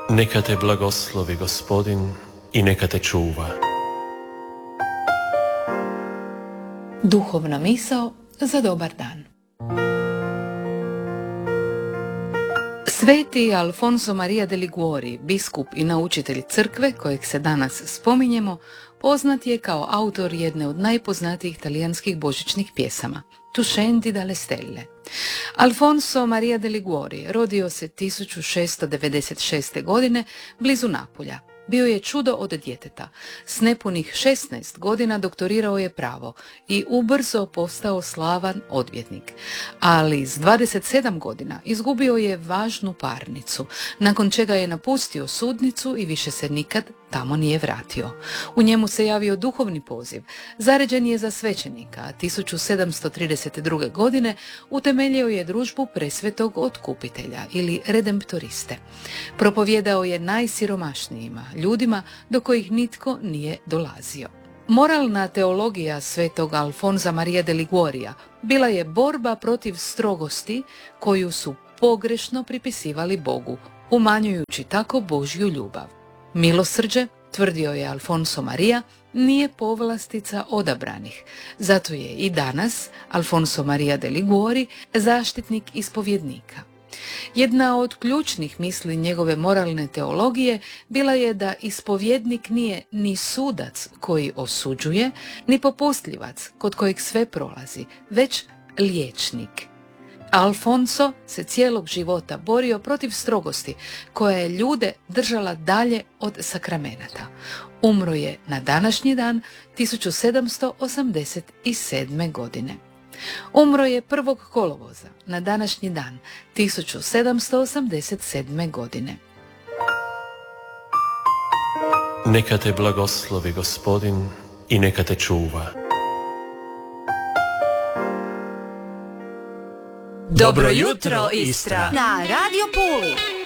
Neka te blagoslovi Gospodin i neka te čuva. Duhovna misao za dobar dan. Sveti Alfonso Maria de Liguori, biskup i naučitelj crkve kojeg se danas spominjemo, poznat je kao autor jedne od najpoznatijih talijanskih božićnih pjesama, Tu scendi dalle stelle. Alfonso Maria de Liguori rodio se 1696. godine blizu Napulja. Bio je čudo od djeteta. S nepunih 16 godina doktorirao je pravo i ubrzo postao slavan odvjetnik. Ali s 27 godina izgubio je važnu parnicu, nakon čega je napustio sudnicu i više se nikad tamo nije vratio. U njemu se javio duhovni poziv. Zaređen je za svećenika, a 1732. godine utemeljio je družbu Presvetog Otkupitelja ili redemptoriste. Propovjedao je najsiromašnijima, ljudima do kojih nitko nije dolazio. Moralna teologija svetog Alfonsa Maria de Liguorija bila je borba protiv strogosti koju su pogrešno pripisivali Bogu, umanjujući tako Božju ljubav. Milosrđe, tvrdio je Alfonso Maria, nije povlastica odabranih. Zato je i danas Alfonso Maria de Liguori zaštitnik ispovjednika. Jedna od ključnih misli njegove moralne teologije bila je da ispovjednik nije ni sudac koji osuđuje, ni popustljivac kod kojeg sve prolazi, već liječnik. Alfonso se cijelog života borio protiv strogosti koja je ljude držala dalje od sakramenata. Umro je na današnji dan 1787. godine. Umro je 1. kolovoza na današnji dan 1787. godine. Neka te blagoslovi Gospodin i neka te čuva. Dobro jutro, Istra! Na Radio Puli!